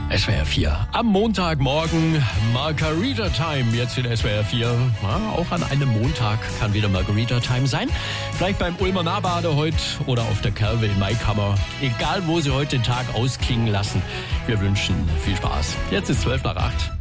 SWR 4. Am Montagmorgen Margarita Time, jetzt in SWR 4. Ja, auch an einem Montag kann wieder Margarita Time sein. Vielleicht beim Ulmer Nahbade heute oder auf der Kerwe in Maikammer. Egal, wo Sie heute den Tag ausklingen lassen. Wir wünschen viel Spaß. Jetzt ist 12 nach 8.